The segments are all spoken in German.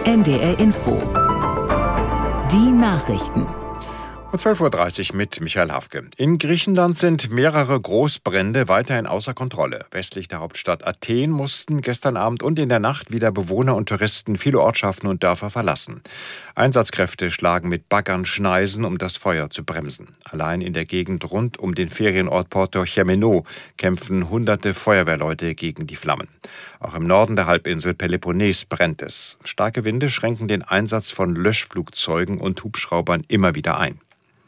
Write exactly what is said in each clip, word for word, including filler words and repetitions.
N D R Info. Die Nachrichten. Um zwölf Uhr dreißig mit Michael Hafke. In Griechenland sind mehrere Großbrände weiterhin außer Kontrolle. Westlich der Hauptstadt Athen mussten gestern Abend und in der Nacht wieder Bewohner und Touristen viele Ortschaften und Dörfer verlassen. Einsatzkräfte schlagen mit Baggern Schneisen, um das Feuer zu bremsen. Allein in der Gegend rund um den Ferienort Porto Chemeno kämpfen hunderte Feuerwehrleute gegen die Flammen. Auch im Norden der Halbinsel Peloponnes brennt es. Starke Winde schränken den Einsatz von Löschflugzeugen und Hubschraubern immer wieder ein.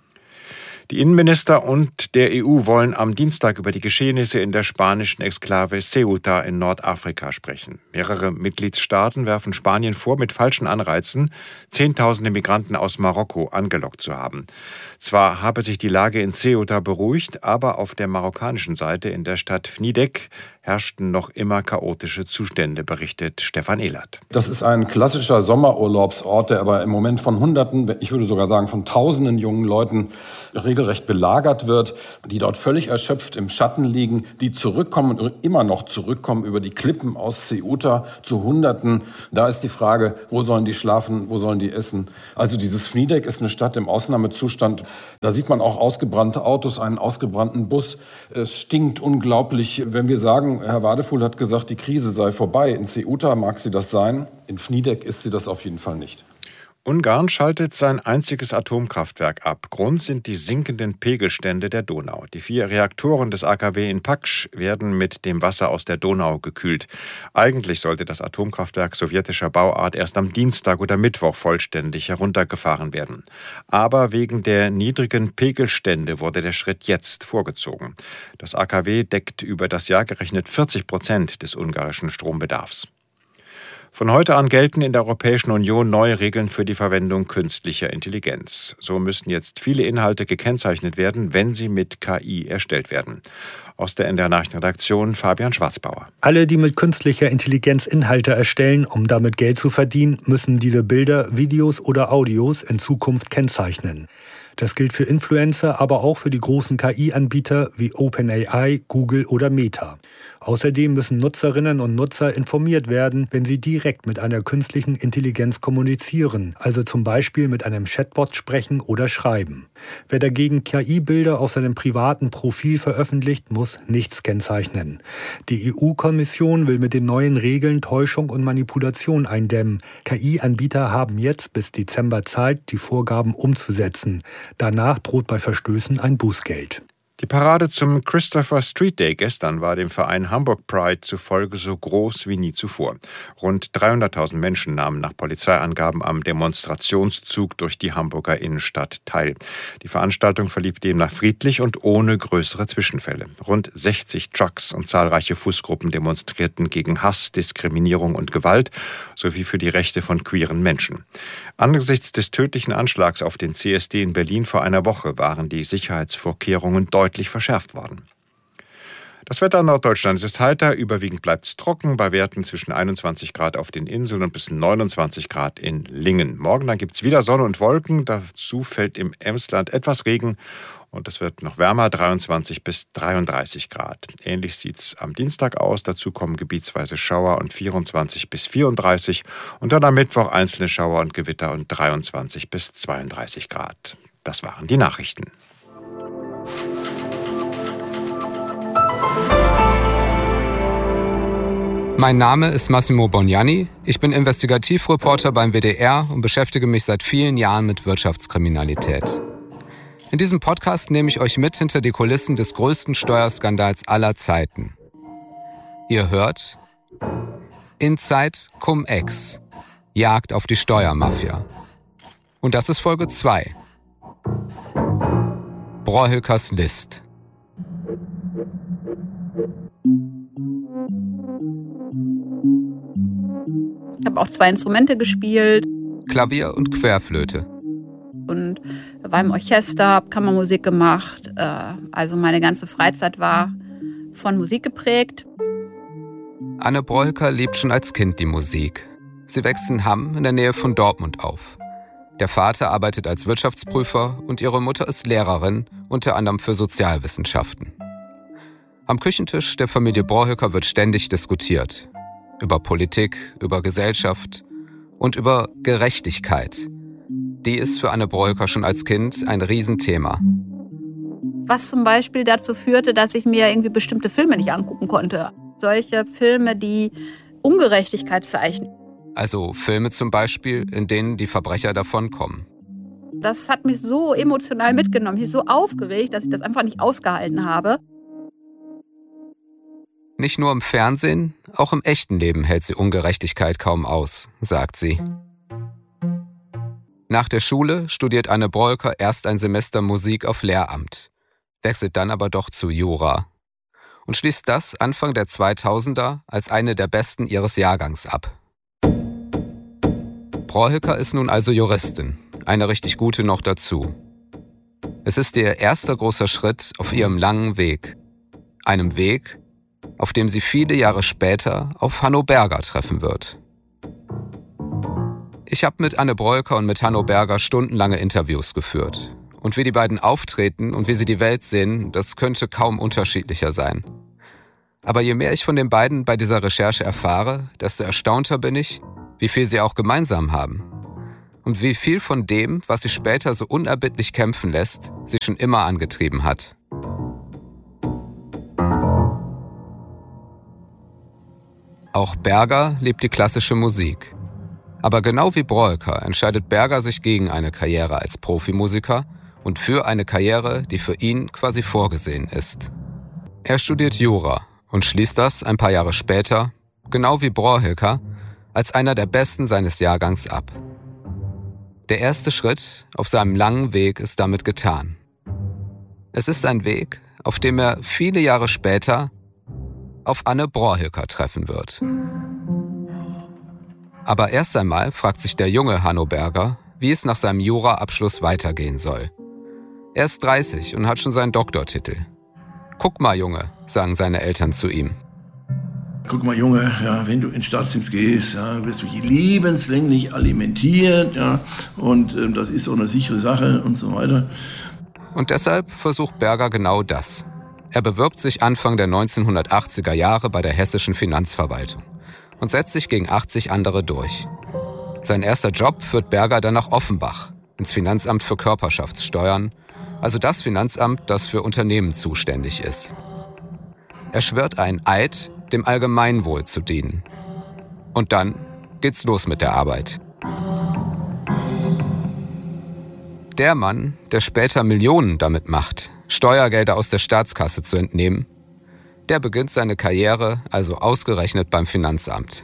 Die Innenminister und der E U wollen am Dienstag über die Geschehnisse in der spanischen Exklave Ceuta in Nordafrika sprechen. Mehrere Mitgliedstaaten werfen Spanien vor, mit falschen Anreizen Zehntausende Migranten aus Marokko angelockt zu haben. Zwar habe sich die Lage in Ceuta beruhigt, aber auf der marokkanischen Seite in der Stadt Fnidek herrschten noch immer chaotische Zustände, berichtet Stefan Ehlert. Das ist ein klassischer Sommerurlaubsort, der aber im Moment von Hunderten, ich würde sogar sagen von Tausenden jungen Leuten regelrecht belagert wird, die dort völlig erschöpft im Schatten liegen, die zurückkommen und immer noch zurückkommen über die Klippen aus Ceuta zu Hunderten. Da ist die Frage, wo sollen die schlafen, wo sollen die essen? Also dieses Fnidek ist eine Stadt im Ausnahmezustand. Da sieht man auch ausgebrannte Autos, einen ausgebrannten Bus. Es stinkt unglaublich. Wenn wir sagen, Herr Wadefuhl hat gesagt, die Krise sei vorbei. In Ceuta mag sie das sein, in Fnidek ist sie das auf jeden Fall nicht. Ungarn schaltet sein einziges Atomkraftwerk ab. Grund sind die sinkenden Pegelstände der Donau. Die vier Reaktoren des A K W in Paksch werden mit dem Wasser aus der Donau gekühlt. Eigentlich sollte das Atomkraftwerk sowjetischer Bauart erst am Dienstag oder Mittwoch vollständig heruntergefahren werden. Aber wegen der niedrigen Pegelstände wurde der Schritt jetzt vorgezogen. Das A K W deckt über das Jahr gerechnet vierzig Prozent des ungarischen Strombedarfs. Von heute an gelten in der Europäischen Union neue Regeln für die Verwendung künstlicher Intelligenz. So müssen jetzt viele Inhalte gekennzeichnet werden, wenn sie mit K I erstellt werden. Aus der N D R-Nachrichtenredaktion Fabian Schwarzbauer. Alle, die mit künstlicher Intelligenz Inhalte erstellen, um damit Geld zu verdienen, müssen diese Bilder, Videos oder Audios in Zukunft kennzeichnen. Das gilt für Influencer, aber auch für die großen K I-Anbieter wie OpenAI, Google oder Meta. Außerdem müssen Nutzerinnen und Nutzer informiert werden, wenn sie direkt mit einer künstlichen Intelligenz kommunizieren, also zum Beispiel mit einem Chatbot sprechen oder schreiben. Wer dagegen K I-Bilder auf seinem privaten Profil veröffentlicht, muss nichts kennzeichnen. Die E U-Kommission will mit den neuen Regeln Täuschung und Manipulation eindämmen. K I-Anbieter haben jetzt bis Dezember Zeit, die Vorgaben umzusetzen. Danach droht bei Verstößen ein Bußgeld. Die Parade zum Christopher Street Day gestern war dem Verein Hamburg Pride zufolge so groß wie nie zuvor. Rund dreihunderttausend Menschen nahmen nach Polizeiangaben am Demonstrationszug durch die Hamburger Innenstadt teil. Die Veranstaltung verlief demnach friedlich und ohne größere Zwischenfälle. Rund sechzig Trucks und zahlreiche Fußgruppen demonstrierten gegen Hass, Diskriminierung und Gewalt sowie für die Rechte von queeren Menschen. Angesichts des tödlichen Anschlags auf den C S D in Berlin vor einer Woche waren die Sicherheitsvorkehrungen deutlich deutlich verschärft worden. Das Wetter in Norddeutschland ist heiter, überwiegend bleibt es trocken, bei Werten zwischen einundzwanzig Grad auf den Inseln und bis neunundzwanzig Grad in Lingen. Morgen dann gibt es wieder Sonne und Wolken, dazu fällt im Emsland etwas Regen und es wird noch wärmer, dreiundzwanzig bis dreiunddreißig Grad. Ähnlich sieht es am Dienstag aus, dazu kommen gebietsweise Schauer und vierundzwanzig bis vierunddreißig und dann am Mittwoch einzelne Schauer und Gewitter und dreiundzwanzig bis zweiunddreißig Grad. Das waren die Nachrichten. Mein Name ist Massimo Bognani. Ich bin Investigativreporter beim W D R und beschäftige mich seit vielen Jahren mit Wirtschaftskriminalität. In diesem Podcast nehme ich euch mit hinter die Kulissen des größten Steuerskandals aller Zeiten. Ihr hört Inside Cum-Ex, Jagd auf die Steuermafia. Und das ist Folge zwei. Brohülkers List. Ich habe auch zwei Instrumente gespielt. Klavier und Querflöte. Und war im Orchester, habe Kammermusik gemacht. Also meine ganze Freizeit war von Musik geprägt. Anne Brohülker liebt schon als Kind die Musik. Sie wächst in Hamm in der Nähe von Dortmund auf. Der Vater arbeitet als Wirtschaftsprüfer und ihre Mutter ist Lehrerin, unter anderem für Sozialwissenschaften. Am Küchentisch der Familie Brohülker wird ständig diskutiert. Über Politik, über Gesellschaft und über Gerechtigkeit. Die ist für Anne Broiker schon als Kind ein Riesenthema. Was zum Beispiel dazu führte, dass ich mir irgendwie bestimmte Filme nicht angucken konnte. Solche Filme, die Ungerechtigkeit zeichnen. Also Filme zum Beispiel, in denen die Verbrecher davonkommen. Das hat mich so emotional mitgenommen, mich so aufgeregt, dass ich das einfach nicht ausgehalten habe. Nicht nur im Fernsehen, auch im echten Leben hält sie Ungerechtigkeit kaum aus, sagt sie. Nach der Schule studiert Anne Broiker erst ein Semester Musik auf Lehramt, wechselt dann aber doch zu Jura und schließt das Anfang der zweitausender als eine der besten ihres Jahrgangs ab. Broiker ist nun also Juristin, eine richtig gute noch dazu. Es ist ihr erster großer Schritt auf ihrem langen Weg. Einem Weg, auf dem sie viele Jahre später auf Hanno Berger treffen wird. Ich habe mit Anne Broiker und mit Hanno Berger stundenlange Interviews geführt. Und wie die beiden auftreten und wie sie die Welt sehen, das könnte kaum unterschiedlicher sein. Aber je mehr ich von den beiden bei dieser Recherche erfahre, desto erstaunter bin ich, wie viel sie auch gemeinsam haben. Und wie viel von dem, was sie später so unerbittlich kämpfen lässt, sie schon immer angetrieben hat. Auch Berger liebt die klassische Musik. Aber genau wie Broiker entscheidet Berger sich gegen eine Karriere als Profimusiker und für eine Karriere, die für ihn quasi vorgesehen ist. Er studiert Jura und schließt das ein paar Jahre später, genau wie Broiker, als einer der Besten seines Jahrgangs ab. Der erste Schritt auf seinem langen Weg ist damit getan. Es ist ein Weg, auf dem er viele Jahre später auf Anne Broiker treffen wird. Aber erst einmal fragt sich der junge Hanno Berger, wie es nach seinem Jura-Abschluss weitergehen soll. Er ist dreißig und hat schon seinen Doktortitel. Guck mal, Junge, sagen seine Eltern zu ihm. Guck mal, Junge, ja, wenn du in Staatsdienst gehst, ja, wirst du lebenslänglich alimentiert, ja, und äh, das ist auch eine sichere Sache und so weiter. Und deshalb versucht Berger genau das. Er bewirbt sich Anfang der neunzehnhundertachtziger Jahre bei der hessischen Finanzverwaltung und setzt sich gegen achtzig andere durch. Sein erster Job führt Berger dann nach Offenbach, ins Finanzamt für Körperschaftssteuern, also das Finanzamt, das für Unternehmen zuständig ist. Er schwört einen Eid, dem Allgemeinwohl zu dienen. Und dann geht's los mit der Arbeit. Der Mann, der später Millionen damit macht, Steuergelder aus der Staatskasse zu entnehmen, der beginnt seine Karriere also ausgerechnet beim Finanzamt.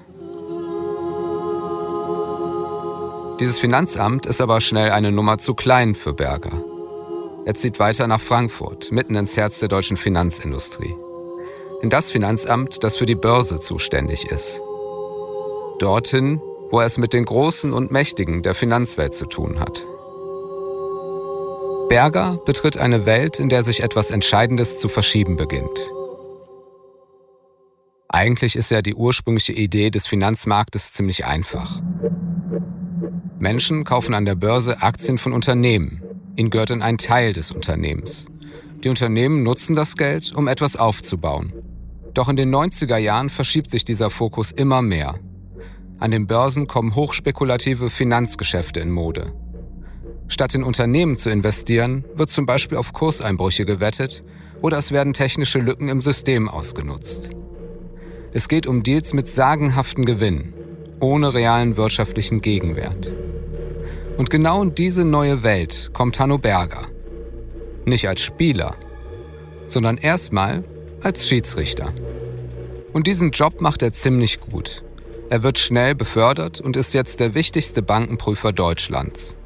Dieses Finanzamt ist aber schnell eine Nummer zu klein für Berger. Er zieht weiter nach Frankfurt, mitten ins Herz der deutschen Finanzindustrie. In das Finanzamt, das für die Börse zuständig ist. Dorthin, wo er es mit den Großen und Mächtigen der Finanzwelt zu tun hat. Berger betritt eine Welt, in der sich etwas Entscheidendes zu verschieben beginnt. Eigentlich ist ja die ursprüngliche Idee des Finanzmarktes ziemlich einfach. Menschen kaufen an der Börse Aktien von Unternehmen. Ihnen gehört dann ein Teil des Unternehmens. Die Unternehmen nutzen das Geld, um etwas aufzubauen. Doch in den neunziger Jahren verschiebt sich dieser Fokus immer mehr. An den Börsen kommen hochspekulative Finanzgeschäfte in Mode. Statt in Unternehmen zu investieren, wird zum Beispiel auf Kurseinbrüche gewettet oder es werden technische Lücken im System ausgenutzt. Es geht um Deals mit sagenhaften Gewinnen, ohne realen wirtschaftlichen Gegenwert. Und genau in diese neue Welt kommt Hanno Berger. Nicht als Spieler, sondern erstmal als Schiedsrichter. Und diesen Job macht er ziemlich gut. Er wird schnell befördert und ist jetzt der wichtigste Bankenprüfer Deutschlands.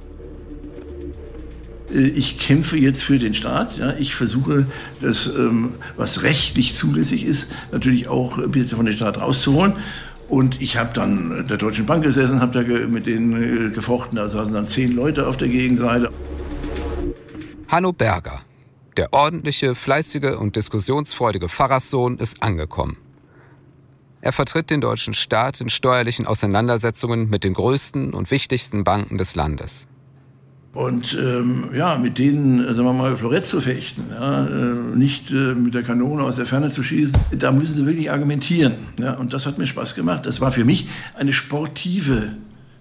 Ich kämpfe jetzt für den Staat. Ja. Ich versuche, das, ähm, was rechtlich zulässig ist, natürlich auch ein bisschen von dem Staat rauszuholen. Und ich habe dann der Deutschen Bank gesessen, habe da mit denen gefochten. Da saßen dann zehn Leute auf der Gegenseite. Hanno Berger, der ordentliche, fleißige und diskussionsfreudige Pfarrerssohn, ist angekommen. Er vertritt den deutschen Staat in steuerlichen Auseinandersetzungen mit den größten und wichtigsten Banken des Landes. Und ähm, ja, mit denen, sagen wir mal, Florett zu fechten, ja, äh, nicht äh, mit der Kanone aus der Ferne zu schießen, da müssen sie wirklich argumentieren. Ja, und das hat mir Spaß gemacht. Das war für mich eine sportive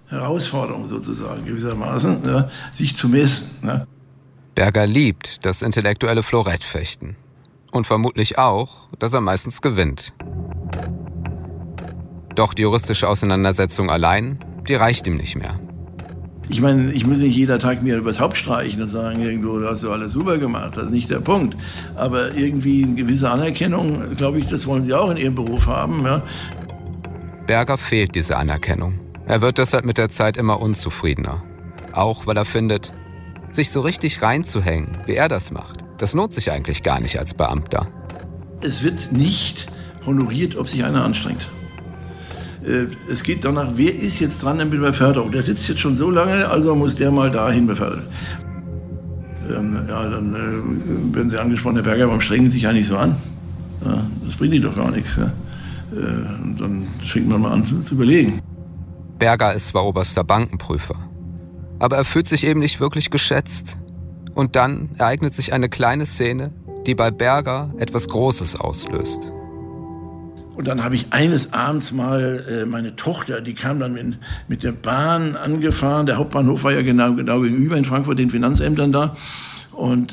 Herausforderung sozusagen gewissermaßen, ja, sich zu messen. Ja. Berger liebt das intellektuelle Florettfechten. Und vermutlich auch, dass er meistens gewinnt. Doch die juristische Auseinandersetzung allein, die reicht ihm nicht mehr. Ich meine, ich muss nicht jeder Tag mir übers Haupt streichen und sagen, irgendwo, du hast du alles super gemacht. Das ist nicht der Punkt. Aber irgendwie eine gewisse Anerkennung, glaube ich, das wollen Sie auch in Ihrem Beruf haben. Ja. Berger fehlt diese Anerkennung. Er wird deshalb mit der Zeit immer unzufriedener. Auch weil er findet, sich so richtig reinzuhängen, wie er das macht, das lohnt sich eigentlich gar nicht als Beamter. Es wird nicht honoriert, ob sich einer anstrengt. Es geht danach, wer ist jetzt dran mit der Beförderung? Der sitzt jetzt schon so lange, also muss der mal dahin befördert. Ähm, ja, dann äh, werden Sie angesprochen, Herr Berger, warum strengen Sie sich eigentlich so an? Ja, das bringt Ihnen doch gar nichts. Ja. Äh, und dann fängt man mal an zu, zu überlegen. Berger ist zwar oberster Bankenprüfer, aber er fühlt sich eben nicht wirklich geschätzt. Und dann ereignet sich eine kleine Szene, die bei Berger etwas Großes auslöst. Und dann habe ich eines Abends mal äh, meine Tochter, die kam dann mit, mit der Bahn angefahren. Der Hauptbahnhof war ja genau, genau gegenüber in Frankfurt, den Finanzämtern da. Und